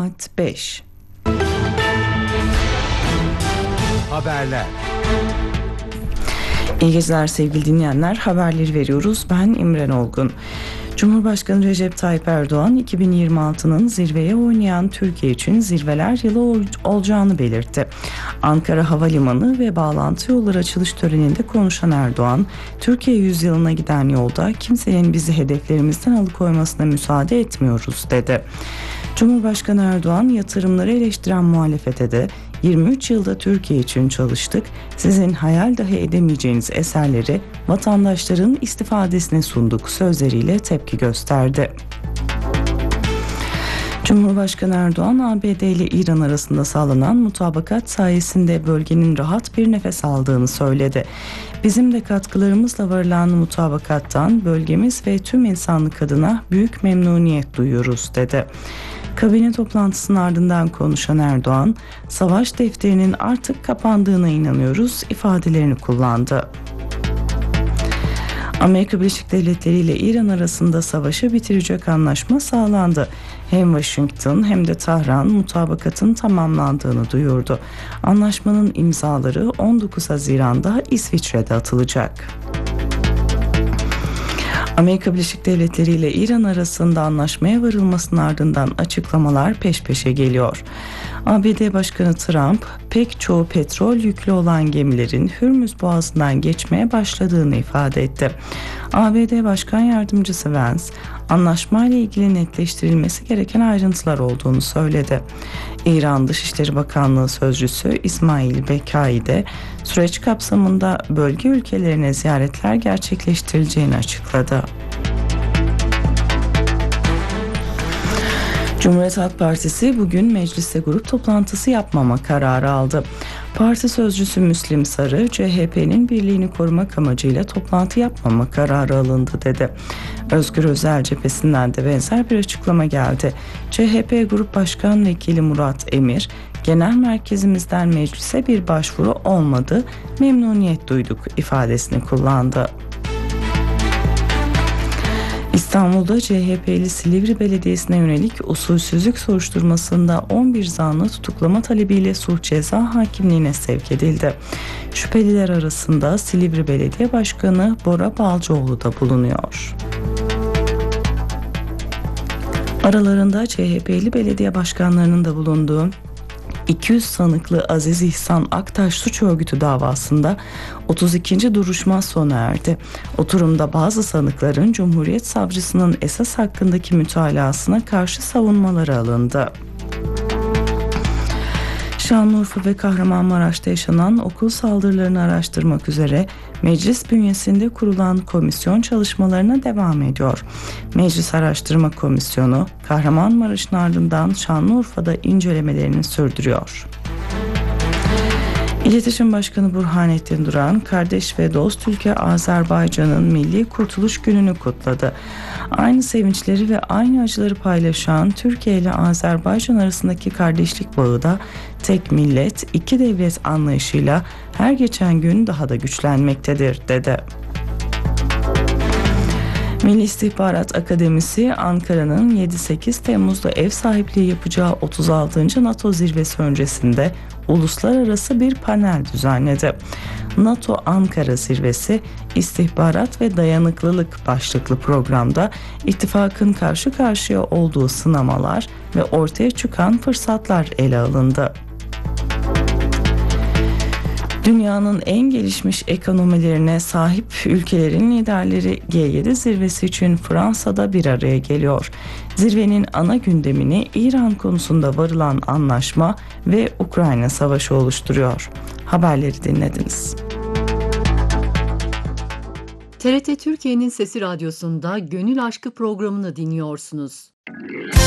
Saat 5. Haberler. İyi geceler sevgili dinleyenler. Haberleri veriyoruz. Ben İmren Olgun. Cumhurbaşkanı Recep Tayyip Erdoğan 2026'nın zirveye oynayan Türkiye için zirveler yılı olacağını belirtti. Ankara Havalimanı ve bağlantı yolları açılış töreninde konuşan Erdoğan, Türkiye yüzyılına giden yolda kimsenin bizi hedeflerimizden alıkoymasına müsaade etmiyoruz dedi. Cumhurbaşkanı Erdoğan yatırımları eleştiren muhalefete de 23 yılda Türkiye için çalıştık, sizin hayal dahi edemeyeceğiniz eserleri vatandaşların istifadesine sunduk sözleriyle tepki gösterdi. Cumhurbaşkanı Erdoğan, ABD ile İran arasında sağlanan mutabakat sayesinde bölgenin rahat bir nefes aldığını söyledi. Bizim de katkılarımızla varılan mutabakattan bölgemiz ve tüm insanlık adına büyük memnuniyet duyuyoruz dedi. Kabine toplantısının ardından konuşan Erdoğan, savaş defterinin artık kapandığına inanıyoruz ifadelerini kullandı. Amerika Birleşik Devletleri ile İran arasında savaşı bitirecek anlaşma sağlandı. Hem Washington hem de Tahran mutabakatın tamamlandığını duyurdu. Anlaşmanın imzaları 19 Haziran'da İsviçre'de atılacak. Amerika Birleşik Devletleri ile İran arasında anlaşmaya varılmasının ardından açıklamalar peş peşe geliyor. ABD Başkanı Trump, pek çoğu petrol yüklü olan gemilerin Hürmüz Boğazı'ndan geçmeye başladığını ifade etti. ABD Başkan Yardımcısı Vance, anlaşmayla ilgili netleştirilmesi gereken ayrıntılar olduğunu söyledi. İran Dışişleri Bakanlığı Sözcüsü İsmail Bekai de süreç kapsamında bölge ülkelerine ziyaretler gerçekleştirileceğini açıkladı. Cumhuriyet Halk Partisi bugün mecliste grup toplantısı yapmama kararı aldı. Parti sözcüsü Müslim Sarı, CHP'nin birliğini korumak amacıyla toplantı yapmama kararı alındı dedi. Özgür Özel cephesinden de benzer bir açıklama geldi. CHP Grup Başkan Vekili Murat Emir, genel merkezimizden meclise bir başvuru olmadı, memnuniyet duyduk ifadesini kullandı. İstanbul'da CHP'li Silivri Belediyesi'ne yönelik usulsüzlük soruşturmasında 11 zanlı tutuklama talebiyle suç ceza hakimliğine sevk edildi. Şüpheliler arasında Silivri Belediye Başkanı Bora Balcıoğlu da bulunuyor. Aralarında CHP'li belediye başkanlarının da bulunduğu 200 sanıklı Aziz İhsan Aktaş suç örgütü davasında 32. duruşma sona erdi. Oturumda bazı sanıkların Cumhuriyet Savcısının esas hakkındaki mütalasına karşı savunmaları alındı. Şanlıurfa ve Kahramanmaraş'ta yaşanan okul saldırılarını araştırmak üzere meclis bünyesinde kurulan komisyon çalışmalarına devam ediyor. Meclis Araştırma Komisyonu, Kahramanmaraş'ın ardından Şanlıurfa'da incelemelerini sürdürüyor. İletişim Başkanı Burhanettin Duran, kardeş ve dost ülke Azerbaycan'ın Milli Kurtuluş Günü'nü kutladı. Aynı sevinçleri ve aynı acıları paylaşan Türkiye ile Azerbaycan arasındaki kardeşlik bağı da tek millet, iki devlet anlayışıyla her geçen gün daha da güçlenmektedir, dedi. Milli İstihbarat Akademisi, Ankara'nın 7-8 Temmuz'da ev sahipliği yapacağı 36. NATO zirvesi öncesinde uluslararası bir panel düzenledi. NATO Ankara Zirvesi, İstihbarat ve Dayanıklılık başlıklı programda ittifakın karşı karşıya olduğu sınamalar ve ortaya çıkan fırsatlar ele alındı. Dünyanın en gelişmiş ekonomilerine sahip ülkelerin liderleri G7 zirvesi için Fransa'da bir araya geliyor. Zirvenin ana gündemini İran konusunda varılan anlaşma ve Ukrayna savaşı oluşturuyor. Haberleri dinlediniz. TRT Türkiye'nin Sesi Radyosu'nda Gönül Aşkı programını dinliyorsunuz.